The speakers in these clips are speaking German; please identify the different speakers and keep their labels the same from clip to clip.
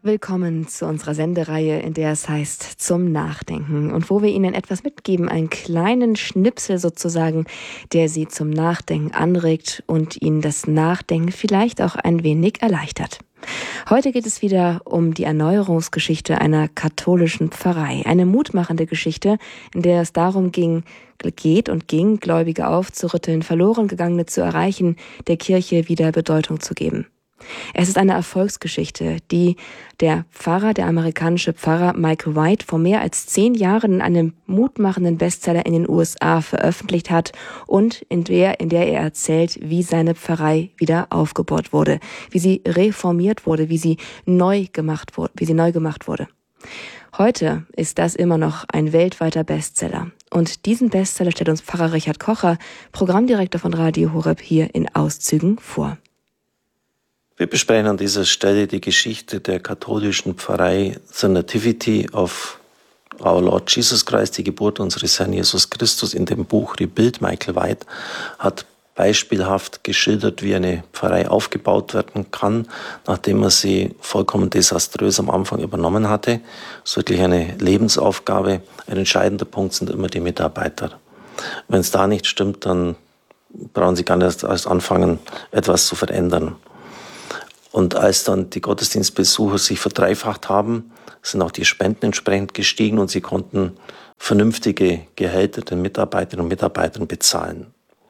Speaker 1: Willkommen zu unserer Sendereihe, in der es heißt Zum Nachdenken und wo wir Ihnen etwas mitgeben, einen kleinen Schnipsel sozusagen, der Sie zum Nachdenken anregt und Ihnen das Nachdenken vielleicht auch ein wenig erleichtert. Heute geht es wieder um die Erneuerungsgeschichte einer katholischen Pfarrei, eine mutmachende Geschichte, in der es darum ging, Gläubige aufzurütteln, verloren gegangene zu erreichen, der Kirche wieder Bedeutung zu geben. Es ist eine Erfolgsgeschichte, die der amerikanische Pfarrer Michael White vor mehr als 10 Jahren in einem mutmachenden Bestseller in den USA veröffentlicht hat und in der er erzählt, wie seine Pfarrei wieder aufgebaut wurde, wie sie reformiert wurde, wie sie neu gemacht wurde. Heute ist das immer noch ein weltweiter Bestseller. Und diesen Bestseller stellt uns Pfarrer Richard Kocher, Programmdirektor von Radio Horeb, hier in Auszügen vor.
Speaker 2: Wir besprechen an dieser Stelle die Geschichte der katholischen Pfarrei The Nativity of Our Lord Jesus Christ, die Geburt unseres Herrn Jesus Christus. In dem Buch Rebuild, Michael White hat beispielhaft geschildert, wie eine Pfarrei aufgebaut werden kann, nachdem er sie vollkommen desaströs am Anfang übernommen hatte. Es ist wirklich eine Lebensaufgabe. Ein entscheidender Punkt sind immer die Mitarbeiter. Wenn es da nicht stimmt, dann brauchen Sie gar nicht erst anfangen, etwas zu verändern. Und als dann die Gottesdienstbesucher sich verdreifacht haben, sind auch die Spenden entsprechend gestiegen und sie konnten vernünftige Gehälter den Mitarbeiterinnen und Mitarbeitern bezahlen.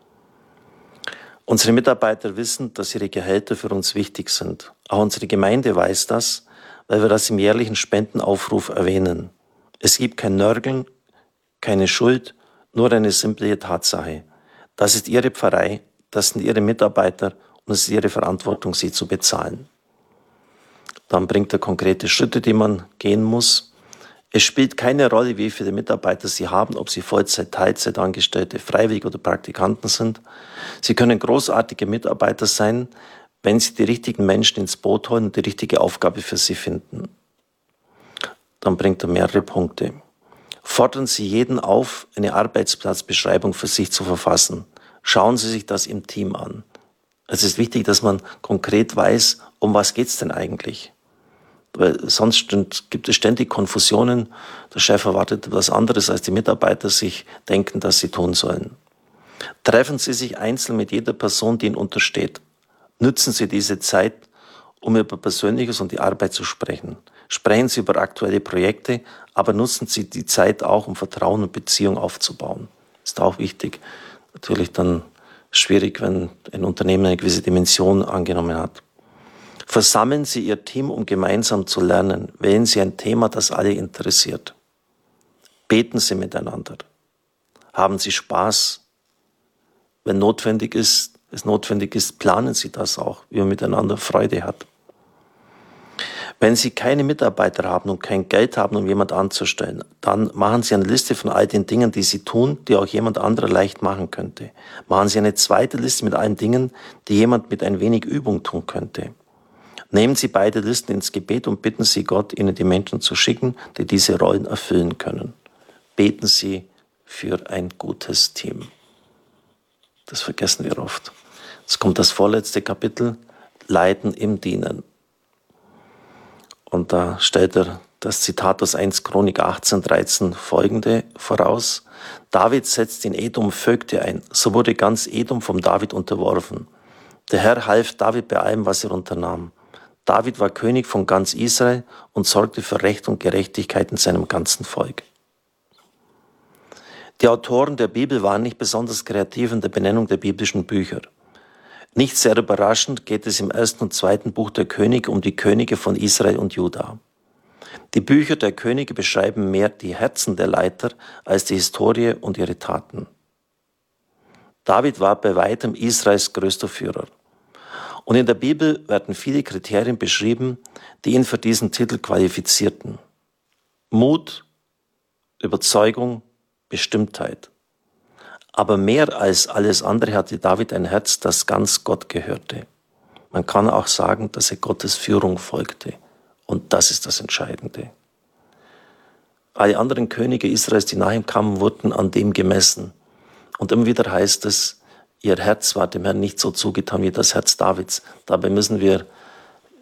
Speaker 2: Unsere Mitarbeiter wissen, dass ihre Gehälter für uns wichtig sind. Auch unsere Gemeinde weiß das, weil wir das im jährlichen Spendenaufruf erwähnen. Es gibt kein Nörgeln, keine Schuld, nur eine simple Tatsache. Das ist Ihre Pfarrei, das sind Ihre Mitarbeiter und es ist Ihre Verantwortung, sie zu bezahlen. Dann bringt er konkrete Schritte, die man gehen muss. Es spielt keine Rolle, wie viele Mitarbeiter Sie haben, ob Sie Vollzeit, Teilzeit, Angestellte, Freiwillige oder Praktikanten sind. Sie können großartige Mitarbeiter sein, wenn Sie die richtigen Menschen ins Boot holen und die richtige Aufgabe für sie finden. Dann bringt er mehrere Punkte. Fordern Sie jeden auf, eine Arbeitsplatzbeschreibung für sich zu verfassen. Schauen Sie sich das im Team an. Es ist wichtig, dass man konkret weiß, um was geht's denn eigentlich? Weil sonst gibt es ständig Konfusionen. Der Chef erwartet etwas anderes, als die Mitarbeiter sich denken, dass sie tun sollen. Treffen Sie sich einzeln mit jeder Person, die Ihnen untersteht. Nützen Sie diese Zeit, um über Persönliches und die Arbeit zu sprechen. Sprechen Sie über aktuelle Projekte, aber nutzen Sie die Zeit auch, um Vertrauen und Beziehung aufzubauen. Ist auch wichtig. Natürlich dann schwierig, wenn ein Unternehmen eine gewisse Dimension angenommen hat. Versammeln Sie Ihr Team, um gemeinsam zu lernen. Wählen Sie ein Thema, das alle interessiert. Beten Sie miteinander. Haben Sie Spaß. Wenn es notwendig ist, planen Sie das auch, wie man miteinander Freude hat. Wenn Sie keine Mitarbeiter haben und kein Geld haben, um jemand anzustellen, dann machen Sie eine Liste von all den Dingen, die Sie tun, die auch jemand anderer leicht machen könnte. Machen Sie eine zweite Liste mit allen Dingen, die jemand mit ein wenig Übung tun könnte. Nehmen Sie beide Listen ins Gebet und bitten Sie Gott, Ihnen die Menschen zu schicken, die diese Rollen erfüllen können. Beten Sie für ein gutes Team. Das vergessen wir oft. Jetzt kommt das vorletzte Kapitel, Leiden im Dienen. Und da stellt er das Zitat aus 1 Chronik 18,13 folgende voraus. David setzt in Edom Vögte ein. So wurde ganz Edom vom David unterworfen. Der Herr half David bei allem, was er unternahm. David war König von ganz Israel und sorgte für Recht und Gerechtigkeit in seinem ganzen Volk. Die Autoren der Bibel waren nicht besonders kreativ in der Benennung der biblischen Bücher. Nicht sehr überraschend geht es im 1. und 2. Buch der Könige um die Könige von Israel und Juda. Die Bücher der Könige beschreiben mehr die Herzen der Leiter als die Historie und ihre Taten. David war bei weitem Israels größter Führer. Und in der Bibel werden viele Kriterien beschrieben, die ihn für diesen Titel qualifizierten. Mut, Überzeugung, Bestimmtheit. Aber mehr als alles andere hatte David ein Herz, das ganz Gott gehörte. Man kann auch sagen, dass er Gottes Führung folgte. Und das ist das Entscheidende. Alle anderen Könige Israels, die nach ihm kamen, wurden an dem gemessen. Und immer wieder heißt es, ihr Herz war dem Herrn nicht so zugetan wie das Herz Davids. Dabei müssen wir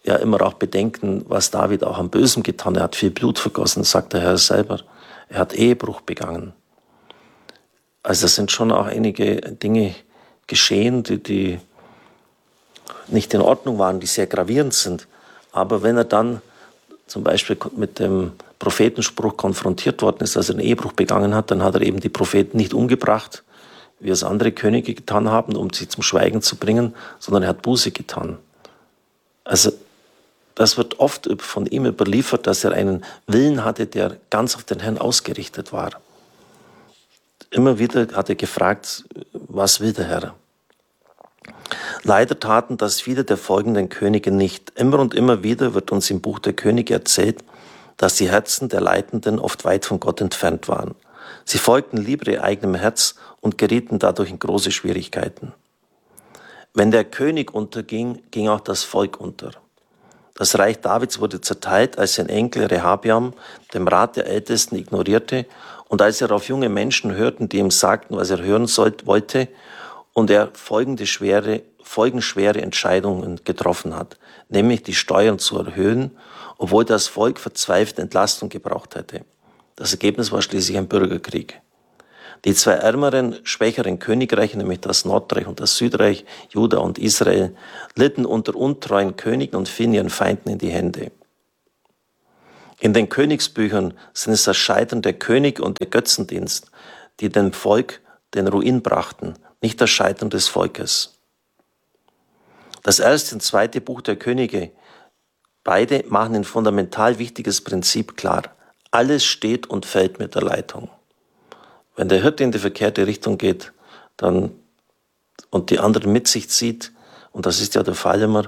Speaker 2: ja immer auch bedenken, was David auch am Bösen getan hat. Er hat viel Blut vergossen, sagt der Herr selber. Er hat Ehebruch begangen. Also es sind schon auch einige Dinge geschehen, die nicht in Ordnung waren, die sehr gravierend sind. Aber wenn er dann zum Beispiel mit dem Prophetenspruch konfrontiert worden ist, dass er einen Ehebruch begangen hat, dann hat er eben die Propheten nicht umgebracht, wie es andere Könige getan haben, um sie zum Schweigen zu bringen, sondern er hat Buße getan. Also das wird oft von ihm überliefert, dass er einen Willen hatte, der ganz auf den Herrn ausgerichtet war. Immer wieder hat er gefragt, was will der Herr? Leider taten das viele der folgenden Könige nicht. Immer und immer wieder wird uns im Buch der Könige erzählt, dass die Herzen der Leitenden oft weit von Gott entfernt waren. Sie folgten lieber ihr eigenem Herz und gerieten dadurch in große Schwierigkeiten. Wenn der König unterging, ging auch das Volk unter. Das Reich Davids wurde zerteilt, als sein Enkel Rehabiam den Rat der Ältesten ignorierte und als er auf junge Menschen hörten, die ihm sagten, was er hören wollte, und er folgenschwere Entscheidungen getroffen hat, nämlich die Steuern zu erhöhen, obwohl das Volk verzweifelt Entlastung gebraucht hätte. Das Ergebnis war schließlich ein Bürgerkrieg. Die zwei ärmeren, schwächeren Königreiche, nämlich das Nordreich und das Südreich, Juda und Israel, litten unter untreuen Königen und fielen ihren Feinden in die Hände. In den Königsbüchern sind es das Scheitern der Könige und der Götzendienst, die dem Volk den Ruin brachten, nicht das Scheitern des Volkes. Das erste und zweite Buch der Könige, beide machen ein fundamental wichtiges Prinzip klar. Alles steht und fällt mit der Leitung. Wenn der Hirte in die verkehrte Richtung geht und die anderen mit sich zieht, und das ist ja der Fall immer,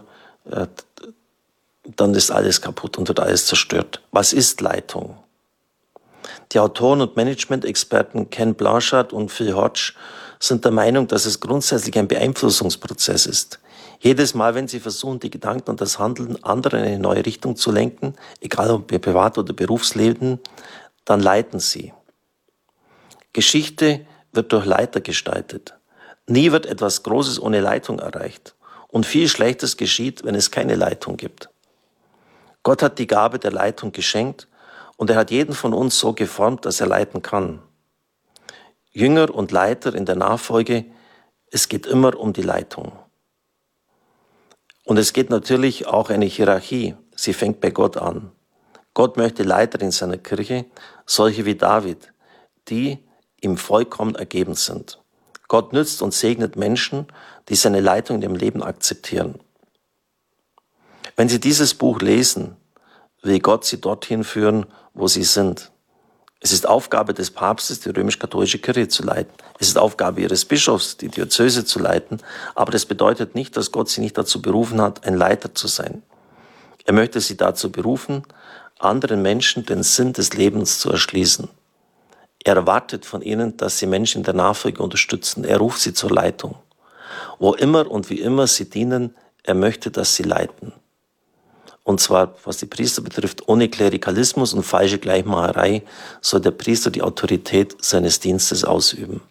Speaker 2: dann ist alles kaputt und wird alles zerstört. Was ist Leitung? Die Autoren und Management-Experten Ken Blanchard und Phil Hodge sind der Meinung, dass es grundsätzlich ein Beeinflussungsprozess ist. Jedes Mal, wenn sie versuchen, die Gedanken und das Handeln anderer in eine neue Richtung zu lenken, egal ob ihr Privat- oder Berufsleben, dann leiten sie. Geschichte wird durch Leiter gestaltet. Nie wird etwas Großes ohne Leitung erreicht. Und viel Schlechtes geschieht, wenn es keine Leitung gibt. Gott hat die Gabe der Leitung geschenkt und er hat jeden von uns so geformt, dass er leiten kann. Jünger und Leiter in der Nachfolge, es geht immer um die Leitung. Und es geht natürlich auch eine Hierarchie. Sie fängt bei Gott an. Gott möchte Leiter in seiner Kirche, solche wie David, die ihm vollkommen ergeben sind. Gott nützt und segnet Menschen, die seine Leitung in ihrem Leben akzeptieren. Wenn Sie dieses Buch lesen, will Gott Sie dorthin führen, wo Sie sind. Es ist Aufgabe des Papstes, die römisch-katholische Kirche zu leiten. Es ist Aufgabe Ihres Bischofs, die Diözese zu leiten. Aber das bedeutet nicht, dass Gott Sie nicht dazu berufen hat, ein Leiter zu sein. Er möchte Sie dazu berufen, anderen Menschen den Sinn des Lebens zu erschließen. Er erwartet von ihnen, dass sie Menschen in der Nachfolge unterstützen. Er ruft sie zur Leitung. Wo immer und wie immer sie dienen, er möchte, dass sie leiten. Und zwar, was die Priester betrifft, ohne Klerikalismus und falsche Gleichmacherei soll der Priester die Autorität seines Dienstes ausüben.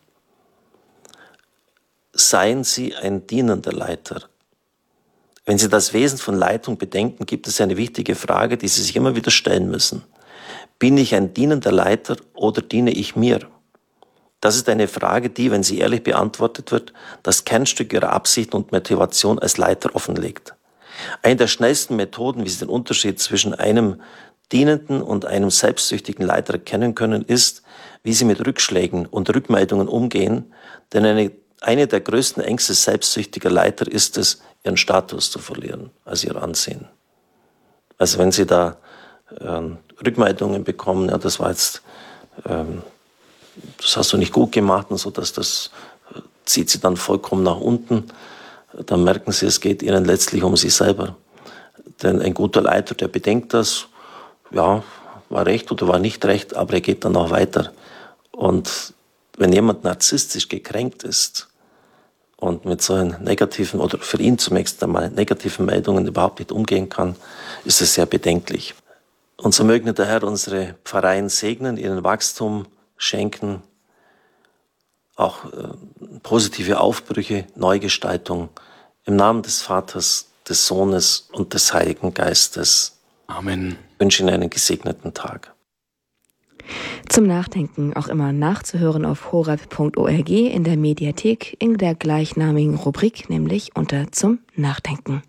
Speaker 2: Seien Sie ein dienender Leiter. Wenn Sie das Wesen von Leitung bedenken, gibt es eine wichtige Frage, die Sie sich immer wieder stellen müssen. Bin ich ein dienender Leiter oder diene ich mir? Das ist eine Frage, die, wenn sie ehrlich beantwortet wird, das Kernstück Ihrer Absichten und Motivation als Leiter offenlegt. Eine der schnellsten Methoden, wie Sie den Unterschied zwischen einem dienenden und einem selbstsüchtigen Leiter erkennen können, ist, wie Sie mit Rückschlägen und Rückmeldungen umgehen, denn eine der größten Ängste selbstsüchtiger Leiter ist es, ihren Status zu verlieren, also ihr Ansehen. Also wenn Sie da Rückmeldungen bekommen, ja, das war jetzt, das hast du nicht gut gemacht und so, das zieht sie dann vollkommen nach unten, dann merken sie, es geht ihnen letztlich um sie selber. Denn ein guter Leiter, der bedenkt das, ja, war recht oder war nicht recht, aber er geht dann auch weiter. Und wenn jemand narzisstisch gekränkt ist und mit solchen negativen, oder für ihn zunächst einmal negativen Meldungen überhaupt nicht umgehen kann, ist es sehr bedenklich. Und so möge der Herr unsere Pfarreien segnen, ihnen Wachstum schenken, auch positive Aufbrüche, Neugestaltung. Im Namen des Vaters, des Sohnes und des Heiligen Geistes.
Speaker 3: Amen.
Speaker 2: Ich wünsche Ihnen einen gesegneten Tag.
Speaker 1: Zum Nachdenken auch immer nachzuhören auf horeb.org in der Mediathek in der gleichnamigen Rubrik, nämlich unter Zum Nachdenken.